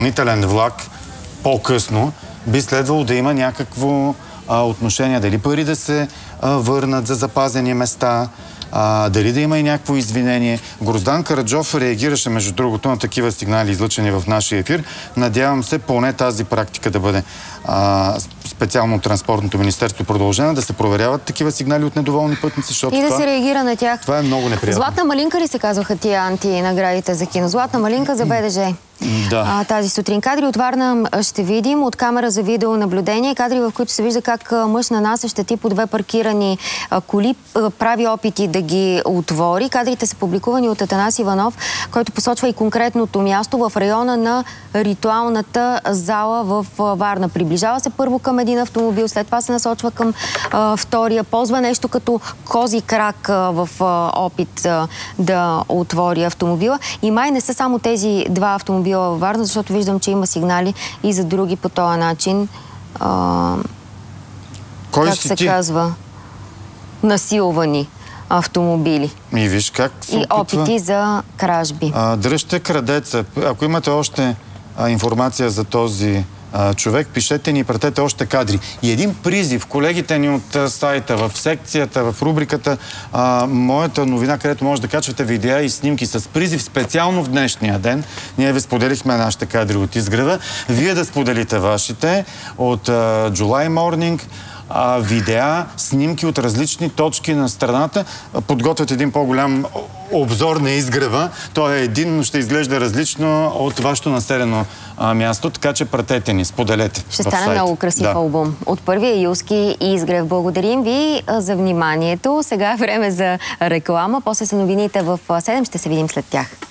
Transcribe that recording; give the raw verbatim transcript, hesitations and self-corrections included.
допълнителен влак по-късно, би следвало да има някакво а, отношение. Дали пари да се а, върнат за запазени места, а, дали да има и някакво извинение. Гроздан Караджов реагираше, между другото, на такива сигнали, излъчени в нашия ефир. Надявам се поне тази практика да бъде а, специално от Транспортното министерство продължена, да се проверяват такива сигнали от недоволни пътници, защото и да това, се реагира на тях. Това е много неприятно. Златна малинка ли се казваха тия антинаградите за кино? Златна малинка за Б Д Ж. Да. А, тази сутрин. Кадри от Варна ще видим от камера за видеонаблюдение. Кадри, в които се вижда как мъж нанася щети по две паркирани а, коли, а, прави опити да ги отвори. Кадрите са публикувани от Атанас Иванов, който посочва и конкретното място в района на ритуалната зала в а, Варна. Приближава се първо към един автомобил, след това се насочва към а, втория. Ползва нещо като кози крак а, в а, опит а, да отвори автомобила. И май не са само тези два автомобила във Варна, защото виждам, че има сигнали и за други по този начин. А, Кой как си се ти? казва? Насилвани автомобили. И виж как се И опитва. опити за кражби. А, дръжте крадеца. Ако имате още а, информация за този а, човек, пишете ни и пратете още кадри. И един призив, колегите ни от а, сайта, в секцията, в рубриката а, Моята новина, където може да качвате видеа и снимки с призив специално в днешния ден. Ние ви споделихме нашите кадри от изгрева. Вие да споделите вашите от а, July Morning, а, видеа, снимки от различни точки на страната. Подготвят един по-голям обзор на изгрева. Той е един, но ще изглежда различно от вашето населено а, място, така че пратете ни, споделете. Ще стане много красив да. албум. От първия юлски изгрев. Благодарим ви за вниманието. Сега е време за реклама. После са новините в седем. Ще се видим след тях.